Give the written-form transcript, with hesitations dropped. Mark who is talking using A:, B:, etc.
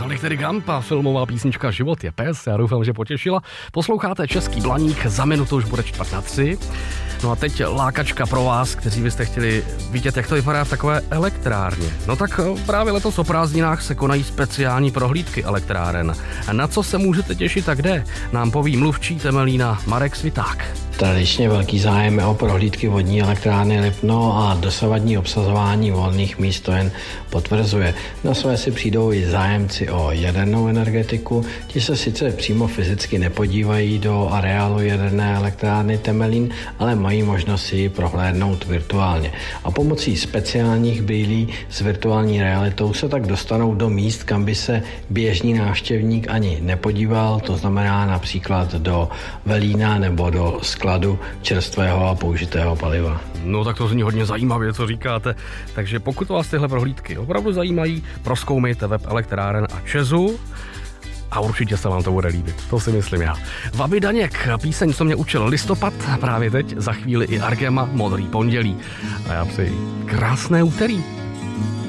A: Svátek tedy Gampa, filmová písnička Život je pes, já doufám, že potěšila. Posloucháte Český Blaník, za minutu už bude 2:45. No a teď lákačka pro vás, kteří byste chtěli vidět, jak to vypadá v takové elektrárně. No tak právě letos o prázdninách se konají speciální prohlídky elektráren. A na co se můžete těšit a kde, nám poví mluvčí Temelína Marek Sviták.
B: Tradičně velký zájem o prohlídky vodní elektrárny Lipno a dosavadní obsazování volných míst to jen potvrzuje. Na své si přijdou i zájemci o jadernou energetiku. Ti se sice přímo fyzicky nepodívají do areálu jaderné elektrárny Temelín, ale mají možnost si ji prohlédnout virtuálně. A pomocí speciálních brýlí s virtuální realitou se tak dostanou do míst, kam by se běžný návštěvník ani nepodíval, to znamená například do velína nebo do skladu čerstvého a použitého paliva.
A: No tak to zní hodně zajímavě, co říkáte. Takže pokud vás tyhle prohlídky opravdu zajímají, prozkoumejte web elektráren a ČEZu a určitě se vám to bude líbit. To si myslím já. Vaby Daněk, píseň, co mě učil listopad, právě teď, za chvíli i Argema, Modrý pondělí. A já přeji krásné úterý.